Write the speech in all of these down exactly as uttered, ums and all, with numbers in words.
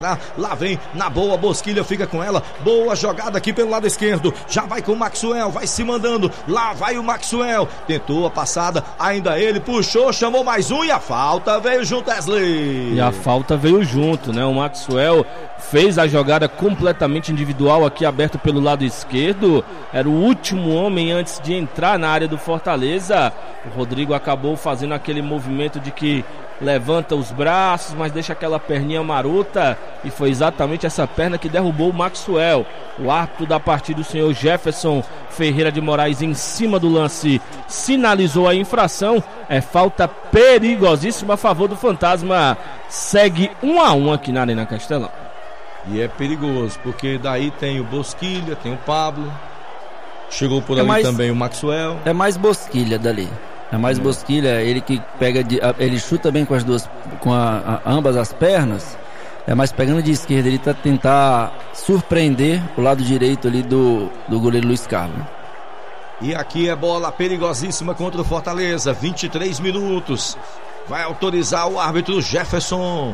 Lá vem, na boa, Bosquilha fica com ela, boa jogada aqui pelo lado esquerdo, já vai com o Maxwell, vai se mandando, lá vai o Maxwell, tentou a passada, ainda ele, puxou, chamou mais um e a falta veio junto, Wesley. E a falta veio junto, né, o Maxwell fez a jogada completamente individual aqui aberto pelo lado esquerdo, era o último homem antes de entrar na área do Fortaleza, o Rodrigo acabou fazendo aquele movimento de que levanta os braços, mas deixa aquela perninha marota, e foi exatamente essa perna que derrubou o Maxwell. O árbitro da partida, o senhor Jefferson Ferreira de Moraes, em cima do lance, sinalizou a infração. É falta perigosíssima a favor do Fantasma. Segue um a um aqui na Arena Castelão. E é perigoso, porque daí tem o Bosquilha, tem o Pablo, chegou por é ali mais, também o Maxwell. É mais Bosquilha dali. É mais hum. Bosquilha, ele que pega, de, ele chuta bem com as duas, com a, a, ambas as pernas. É mais pegando de esquerda, ele tá tentar surpreender o lado direito ali do, do goleiro Luiz Carlos. E aqui é bola perigosíssima contra o Fortaleza, vinte e três minutos. Vai autorizar o árbitro Jefferson.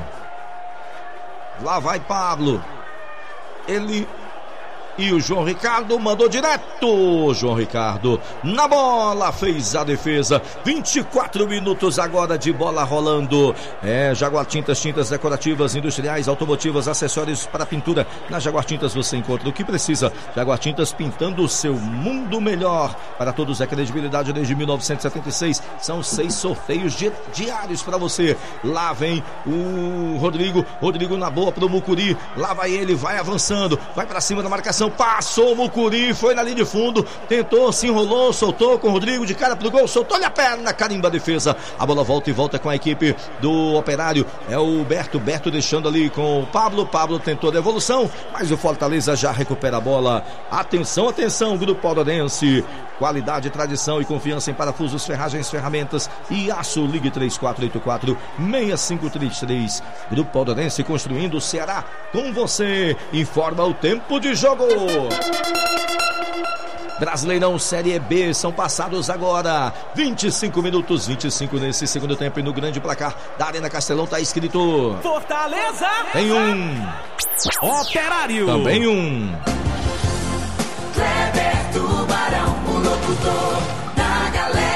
Lá vai Pablo. Ele e o João Ricardo mandou direto. João Ricardo na bola, fez a defesa. vinte e quatro minutos agora de bola rolando. É, Jaguar Tintas, tintas decorativas, industriais, automotivas, acessórios para pintura. Na Jaguar Tintas você encontra o que precisa. Jaguar Tintas, pintando o seu mundo melhor. Para todos é credibilidade desde mil novecentos e setenta e seis. São seis sorteios di- diários para você. Lá vem o Rodrigo. Rodrigo na boa pro Mucuri. Lá vai ele, vai avançando. Vai para cima da marcação. Passou o Mucuri, foi na linha de fundo, tentou, se enrolou, soltou com o Rodrigo de cara pro gol, soltou-lhe a perna, carimba a defesa, a bola volta e volta com a equipe do Operário, é o Berto, Berto deixando ali com o Pablo, Pablo tentou devolução, mas o Fortaleza já recupera a bola. Atenção, atenção, Grupo Aldorense, qualidade, tradição e confiança em parafusos, ferragens, ferramentas e aço. Ligue três quatro oito quatro, seis cinco três três. Grupo Aldorense, construindo o Ceará com você. Informa o tempo de jogo. Brasileirão Série B, são passados agora vinte e cinco minutos, vinte e cinco nesse segundo tempo, e no grande placar da Arena Castelão tá escrito Fortaleza. Tem um Operário. Também um Kleber Tubarão, o locutor da galera.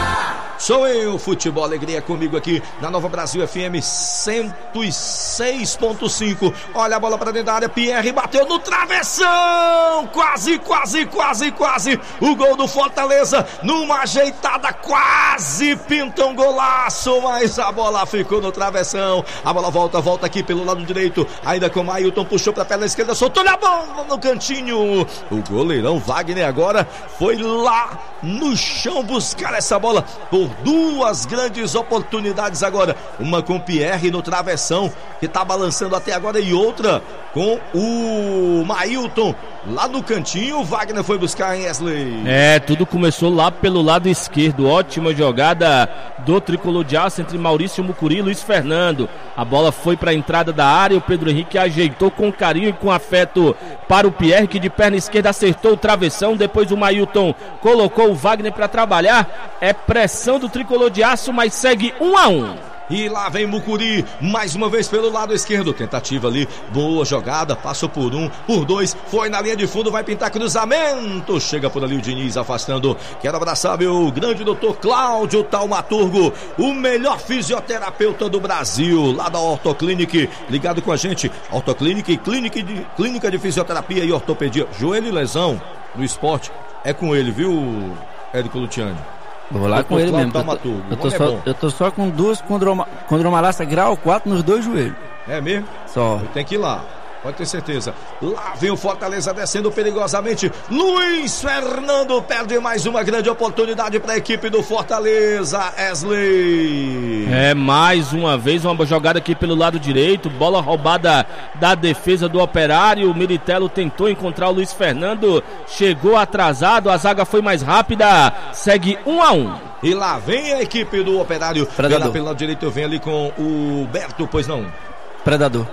Sou eu, Futebol Alegria, comigo aqui na Nova Brasil F M cento e seis ponto cinco. Olha a bola para dentro da área, Pierre bateu no travessão, quase, quase, quase, quase, o gol do Fortaleza, numa ajeitada, quase pinta um golaço, mas a bola ficou no travessão. A bola volta, volta aqui pelo lado direito, ainda com o Ailton, puxou para a perna esquerda, soltou a bola no cantinho. O goleirão Wagner agora foi lá no chão buscar essa bola por duas grandes oportunidades agora, uma com o Pierre no travessão, que tá balançando até agora, e outra com o Mailton lá no cantinho. O Wagner foi buscar em Wesley. É, tudo começou lá pelo lado esquerdo. Ótima jogada do tricolor de aço entre Maurício Mucuri e Luiz Fernando. A bola foi para a entrada da área, o Pedro Henrique ajeitou com carinho e com afeto para o Pierre, que de perna esquerda acertou o travessão. Depois o Mailton colocou o Wagner para trabalhar. É pressão do tricolor de aço, mas segue um a um. E lá vem Mucuri, mais uma vez pelo lado esquerdo, tentativa ali, boa jogada, passou por um, por dois, foi na linha de fundo, vai pintar cruzamento, chega por ali o Diniz afastando. Quero abraçar meu grande doutor Cláudio Taumaturgo, o melhor fisioterapeuta do Brasil, lá da Ortoclinic, ligado com a gente. Ortoclinic, clínica de, clínica de fisioterapia e ortopedia, joelho e lesão no esporte, é com ele, viu, Érico Luciani? Vou lá com ele mesmo. Eu tô, eu, tô só, eu tô só com duas condromalácia grau quatro nos dois joelhos. É mesmo? Só. Tem que ir lá, pode ter certeza. Lá vem o Fortaleza descendo perigosamente. Luiz Fernando perde mais uma grande oportunidade para a equipe do Fortaleza. Wesley. É, mais uma vez uma jogada aqui pelo lado direito. Bola roubada da defesa do Operário. O Militello tentou encontrar o Luiz Fernando. Chegou atrasado, a zaga foi mais rápida. Segue um a um. E lá vem a equipe do Operário. Predador. Pelo lado direito vem ali com o Berto, pois não? Predador.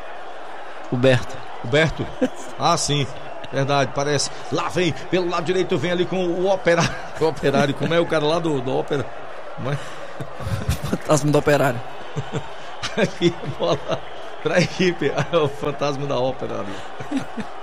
O Berto. O Berto? Ah, sim. Verdade, parece. Lá vem, pelo lado direito vem ali com o Operário. O Operário, como é o cara lá do, do Ópera? Como é? Fantasma do Operário. Aqui, bola para a equipe. O fantasma da ópera ali.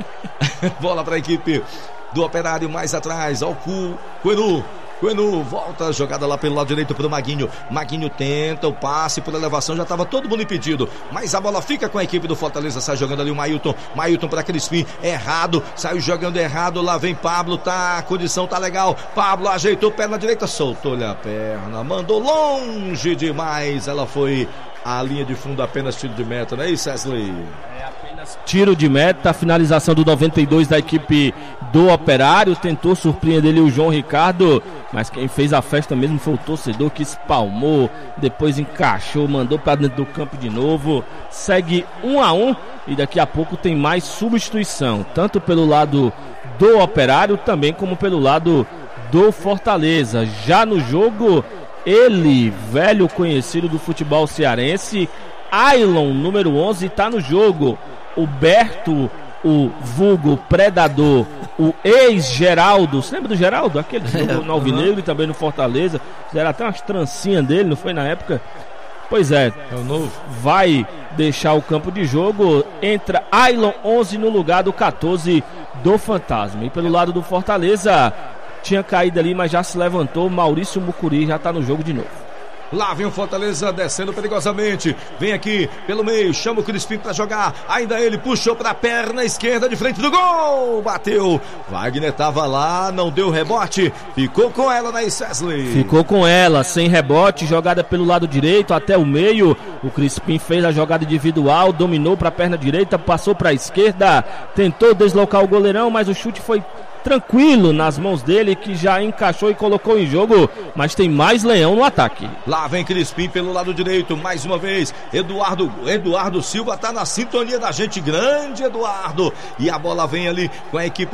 Bola para a equipe do Operário mais atrás. Ó, o Coenu. Coenu volta a jogada lá pelo lado direito para o Maguinho. Maguinho tenta o passe por elevação, já estava todo mundo impedido, mas a bola fica com a equipe do Fortaleza. Sai jogando ali o Mailton. Mailton para Crispim, errado, saiu jogando errado. Lá vem Pablo, tá, a condição tá legal. Pablo ajeitou o pé na direita, soltou-lhe a perna, mandou longe demais. Ela foi à linha de fundo, apenas tiro de meta, não é isso, Wesley? É apenas tiro de meta. A finalização do noventa e dois da equipe do Operário. Tentou surpreender ali o João Ricardo, mas quem fez a festa mesmo foi o torcedor, que espalmou, depois encaixou, mandou para dentro do campo de novo. Segue um a um e daqui a pouco tem mais substituição, tanto pelo lado do Operário também como pelo lado do Fortaleza. Já no jogo, ele, velho conhecido do futebol cearense, Ailon, número onze, está no jogo. O Berto, o vulgo Predador, o ex-Geraldo, você lembra do Geraldo? Aquele que jogou no Alvinegro e também no Fortaleza, fizeram até umas trancinhas dele, não foi na época? Pois é, é o novo. Vai deixar o campo de jogo. Entra Ailon onze no lugar do catorze do Fantasma. E pelo lado do Fortaleza, tinha caído ali, mas já se levantou. Maurício Mucuri já está no jogo de novo. Lá vem o Fortaleza descendo perigosamente. Vem aqui pelo meio, chama o Crispim para jogar. Ainda ele puxou para a perna esquerda de frente do gol. Bateu. Wagner tava lá, não deu rebote. Ficou com ela na Wesley. Ficou com ela, sem rebote. Jogada pelo lado direito até o meio. O Crispim fez a jogada individual, dominou para a perna direita, passou para a esquerda. Tentou deslocar o goleirão, mas o chute foi tranquilo nas mãos dele, que já encaixou e colocou em jogo. Mas tem mais Leão no ataque. Lá vem Crispim pelo lado direito, mais uma vez. Eduardo, Eduardo Silva tá na sintonia da gente. Grande Eduardo. E a bola vem ali com a equipe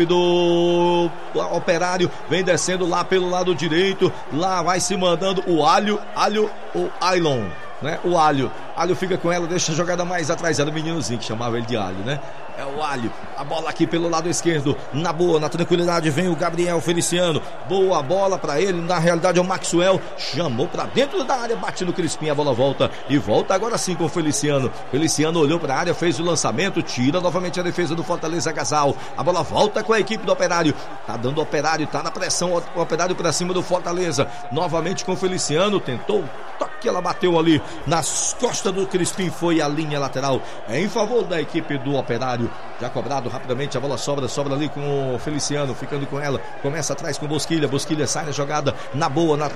do Operário. Vem descendo lá pelo lado direito. Lá vai se mandando o Alho, Alho, o Ailon, né? O Alho. Alho fica com ela, deixa a jogada mais atrás. Era o meninozinho que chamava ele de Alho, né? É o Alho. A bola aqui pelo lado esquerdo. Na boa, na tranquilidade, vem o Gabriel Feliciano. Boa bola pra ele. Na realidade é o Maxwell. Chamou pra dentro da área, bate no Crispim. A bola volta e volta agora sim com o Feliciano. Feliciano olhou pra área, fez o lançamento. Tira novamente a defesa do Fortaleza Gasal. A bola volta com a equipe do Operário. Tá dando o Operário, tá na pressão. O Operário pra cima do Fortaleza. Novamente com o Feliciano. Tentou toque, ela bateu ali nas costas do Crispim. Foi a linha lateral em favor da equipe do Operário. Já cobrado rapidamente, a bola sobra, sobra ali com o Feliciano, ficando com ela, começa atrás com o Bosquilha, Bosquilha sai na jogada, na boa, na,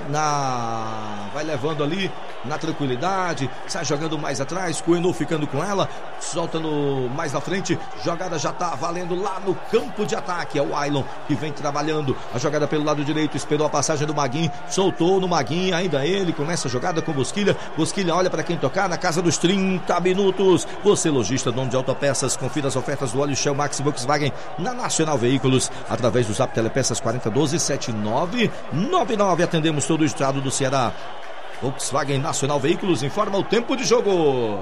na... vai levando ali, na tranquilidade, sai jogando mais atrás, Coenu ficando com ela, solta no, mais na frente, jogada já tá valendo lá no campo de ataque, é o Ailon que vem trabalhando, a jogada pelo lado direito, esperou a passagem do Maguinho, soltou no Maguinho, ainda ele, começa a jogada com Bosquilha, Bosquilha olha para quem tocar, na casa dos trinta minutos, você lojista, dono de autopeças, confira as ofertas do óleo Shell Max Volkswagen na Nacional Veículos, através do Zap Telepeças quarenta doze sete nove nove nove. Atendemos todo o estado do Ceará. Volkswagen Nacional Veículos informa o tempo de jogo.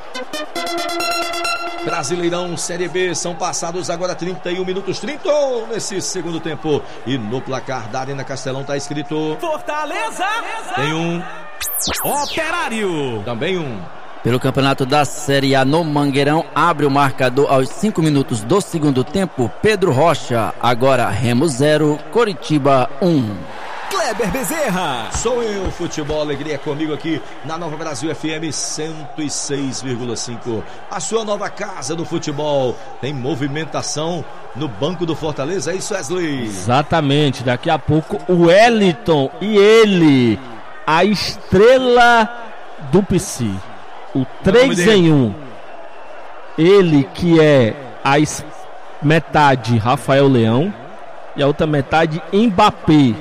Brasileirão Série B, são passados agora trinta e um minutos, trinta nesse segundo tempo. E no placar da Arena Castelão tá escrito Fortaleza. Tem um Operário. Também um. Pelo campeonato da Série A no Mangueirão, abre o marcador aos cinco minutos do segundo tempo. Pedro Rocha, agora Remo zero, Coritiba um. Kleber Bezerra. Sou eu, Futebol Alegria, comigo aqui na Nova Brasil F M cento e seis vírgula cinco. A sua nova casa do futebol. Tem movimentação no banco do Fortaleza, é isso, Wesley? Exatamente, daqui a pouco o Wellington e ele, a estrela do P C. O três em um. Ele que é a es- metade Rafael Leão e a outra metade Mbappé.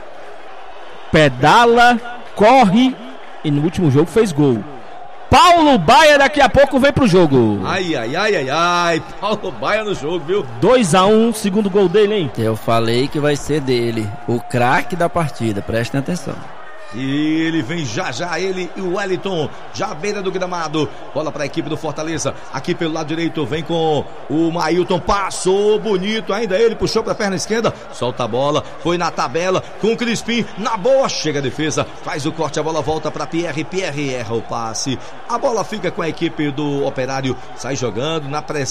Pedala, corre e no último jogo fez gol. Paulo Baia daqui a pouco vem pro jogo. Ai, ai, ai, ai, ai. Paulo Baia no jogo, viu? dois a um, segundo gol dele, hein? Eu falei que vai ser dele, o craque da partida, prestem atenção. E ele vem já já, ele e o Wellington, já à beira do gramado. Bola para a equipe do Fortaleza. Aqui pelo lado direito, vem com o Mailton. Passou bonito, ainda ele puxou para a perna esquerda. Solta a bola, foi na tabela com o Crispim. Na boa, chega a defesa, faz o corte, a bola volta para Pierre. Pierre erra o passe. A bola fica com a equipe do Operário. Sai jogando na pressão.